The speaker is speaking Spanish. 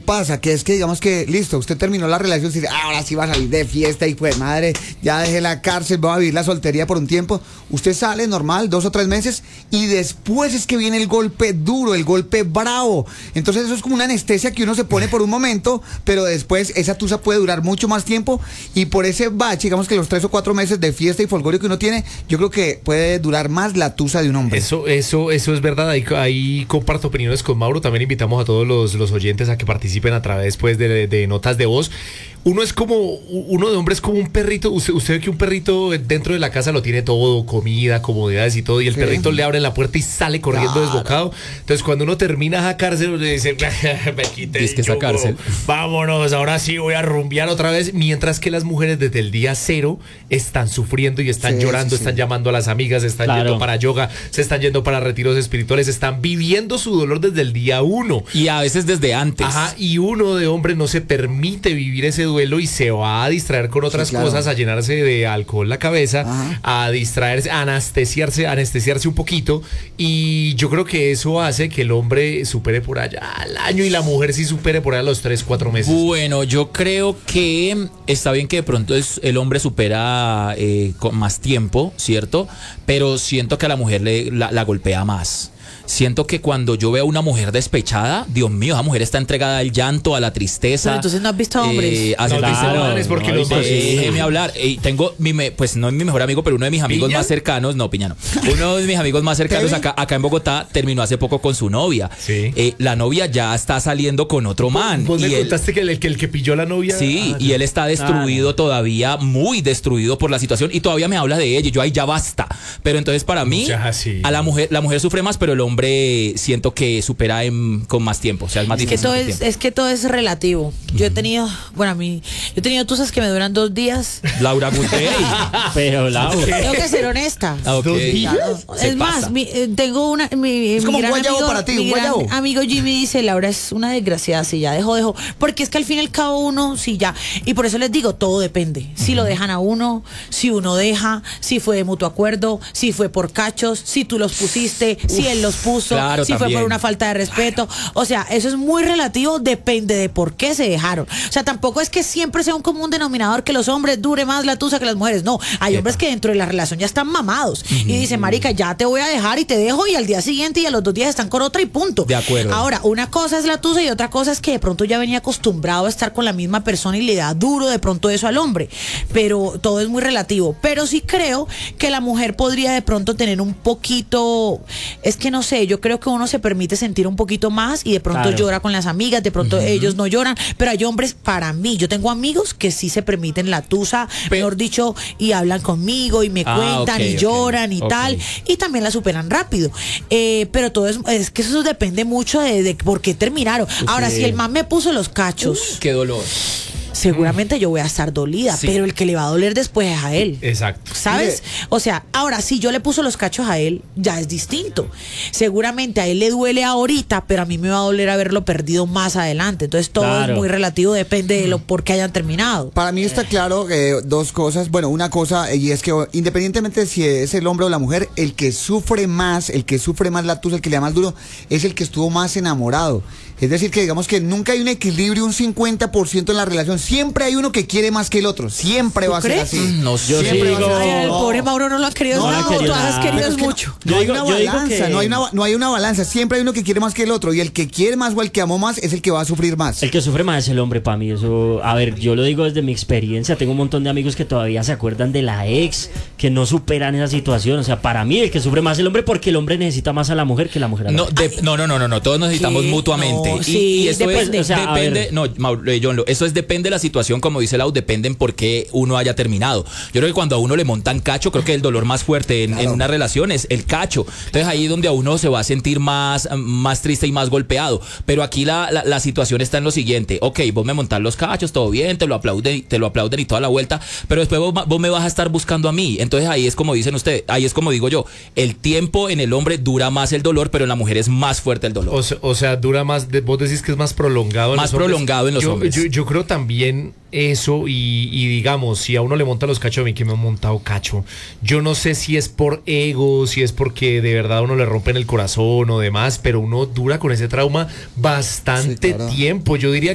pasa, que es que digamos que, listo, usted terminó la relación y dice, ahora sí va a salir de fiesta y pues madre, ya dejé la cárcel, voy a vivir la soltería por un tiempo. Usted sale normal, 2 o 3 meses, y después es que viene el golpe duro, el golpe bravo. Entonces eso es como una anestesia que uno se pone por un momento, pero después esa tusa puede durar mucho más tiempo, y por ese bache, digamos que los 3 o 4 meses de fiesta y folgorio que uno tiene, yo creo que puede durar más la tusa de un hombre. Eso es verdad, ahí comparto opiniones con Mauro. También invitamos a todos los oyentes a que participen a través pues de notas de voz. Uno de hombre es como un perrito. Usted ve que un perrito dentro de la casa lo tiene todo, comida, comodidades y todo, y el perrito le abre la puerta y sale corriendo desbocado. Entonces cuando uno termina esa cárcel, le dice, me quité es que esa cárcel. Vámonos, ahora sí voy a rumbear otra vez. Mientras que las mujeres desde el día cero están sufriendo y están llorando, están llamando a las amigas, están yendo para yoga, se están yendo para retiros espirituales, están viviendo su dolor desde el día 1. Y a veces desde antes. Ajá, y uno de hombre no se permite vivir ese duelo y se va a distraer con otras cosas, a llenarse de alcohol la cabeza, a distraerse, a anestesiarse un poquito, y yo creo que eso hace que el hombre supere por allá al año y la mujer sí supere por allá los 3, 4 meses. Bueno, yo creo que está bien que de pronto el hombre supera con más tiempo, ¿cierto? Pero siento que a la mujer la golpea más. Siento que cuando yo veo a una mujer despechada, Dios mío, esa mujer está entregada al llanto, a la tristeza. Pero entonces no has visto hombres. Déjeme hablar. Tengo, pues no es mi mejor amigo, pero uno de mis amigos más cercanos, no, Piña no. Uno de mis amigos más cercanos acá en Bogotá terminó hace poco con su novia. Sí. La novia ya está saliendo con otro man. ¿Vos me contaste que el que pilló a la novia? Sí, y él está destruido todavía, muy destruido por la situación, y todavía me habla de ella, y yo ahí ya basta. Pero entonces para mí, a la mujer sufre más, pero el hombre siento que supera con más tiempo, o sea, es más difícil. Es que todo es relativo. Yo he tenido, tusas que me duran 2 días. Laura Gutey. Pero Laura, tengo que ser honesta. Okay. Es más, tengo una es como un guayabo para ti, un guayabo. Amigo Jimmy dice, Laura es una desgraciada, si ya dejó, porque es que al fin y al cabo uno, si ya, y por eso les digo, todo depende. Si lo dejan a uno, si uno deja, si fue de mutuo acuerdo, si fue por cachos, si tú los pusiste, si él los puso, claro, si también fue por una falta de respeto. O sea, eso es muy relativo, depende de por qué se dejaron. O sea, tampoco es que siempre sea un común denominador que los hombres dure más la tusa que las mujeres. No, hay hombres que dentro de la relación ya están mamados y dicen, marica, ya te voy a dejar y te dejo, y al día siguiente y a los 2 días están con otra y punto. De acuerdo. Ahora, una cosa es la tusa y otra cosa es que de pronto ya venía acostumbrado a estar con la misma persona y le da duro de pronto eso al hombre. Pero todo es muy relativo. Pero sí creo que la mujer podría de pronto tener un poquito, es que no sé, yo creo que uno se permite sentir un poquito más y de pronto llora con las amigas, de pronto ellos no lloran, pero hay hombres, para mí, yo tengo amigos que sí se permiten la tusa, mejor dicho, y hablan conmigo y me cuentan y lloran y tal, y también la superan rápido, pero todo es que eso depende mucho de por qué terminaron. Ahora, si el man me puso los cachos, qué dolor, seguramente yo voy a estar dolida, pero el que le va a doler después es a él. Exacto. ¿Sabes? O sea, ahora, si yo le puso los cachos a él, ya es distinto. Seguramente a él le duele ahorita, pero a mí me va a doler haberlo perdido más adelante. Entonces todo es muy relativo, depende de por qué hayan terminado. Para mí está claro 2 cosas. Bueno, una cosa, y es que independientemente de si es el hombre o la mujer, el que sufre más la tusa, el que le da más duro, es el que estuvo más enamorado. Es decir, que digamos que nunca hay un equilibrio, un 50% en la relación. Siempre hay uno que quiere más que el otro. Siempre va a ser así. No, yo siempre digo, Ay, el pobre Mauro no lo ha querido nada. Tú has querido mucho. No hay una balanza, no hay una balanza. Siempre hay uno que quiere más que el otro. Y el que quiere más o el que amó más es el que va a sufrir más. El que sufre más es el hombre, para mí. Eso, a ver, yo lo digo desde mi experiencia. Tengo un montón de amigos que todavía se acuerdan de la ex, que no superan esa situación. O sea, para mí el que sufre más es el hombre, porque el hombre necesita más a la mujer que la mujer a la mujer. No. Todos necesitamos mutuamente. No, y esto depende. depende. No, John, eso es depende de la situación, como dice Lau, depende en por qué uno haya terminado. Yo creo que cuando a uno le montan cacho, creo que el dolor más fuerte en una relación es el cacho. Entonces ahí es donde a uno se va a sentir más triste y más golpeado. Pero aquí la situación está en lo siguiente. Ok, vos me montás los cachos, todo bien, te lo aplauden y toda la vuelta, pero después vos me vas a estar buscando a mí. Entonces ahí es como dicen ustedes, ahí es como digo yo, el tiempo en el hombre dura más el dolor, pero en la mujer es más fuerte el dolor. O sea, dura más, vos decís que es más prolongado en más los hombres. Prolongado en los hombres. Yo creo también eso, y digamos, si a uno le monta los cachos, a mí que me han montado cacho, yo no sé si es por ego, si es porque de verdad a uno le rompen el corazón o demás, pero uno dura con ese trauma bastante tiempo. Yo diría